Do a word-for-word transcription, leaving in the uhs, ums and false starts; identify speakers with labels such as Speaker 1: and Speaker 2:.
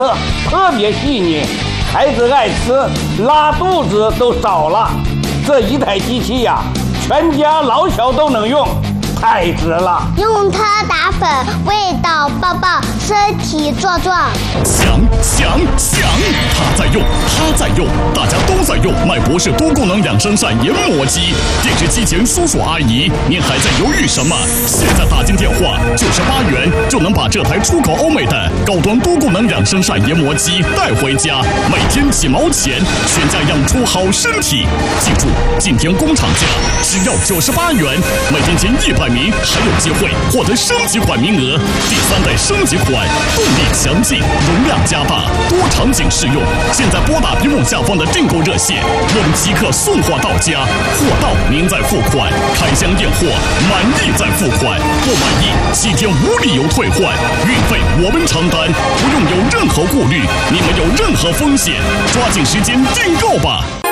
Speaker 1: 特别细腻，孩子爱吃，拉肚子都少了。这一台机器呀、啊，全家老小都能用，太值了。
Speaker 2: 用它打粉，味道棒棒，身体壮壮。
Speaker 3: 响响响！它在用，它在用，大家都在用。麦博士多功能养生膳研磨机，电视机前叔叔阿姨，您还在犹豫什么？现在打进电话，九十八元就能把这台出口欧美的高端多功能养生膳研磨机带回家，每天几毛钱，全家养出好身体。记住，今天工厂价只要九十八元，每天前一百名还有机会获得升级款名额。第三代升级款，动力强劲，容量加大，多场景适用。现在拨打屏幕下方的订购热线，我们即刻送货到家，货到您再付款，开箱验货，满意再付款，不满意七天无理由退换，运费我们承担，不用有任何顾虑，你们有任何风险，抓紧时间订购吧。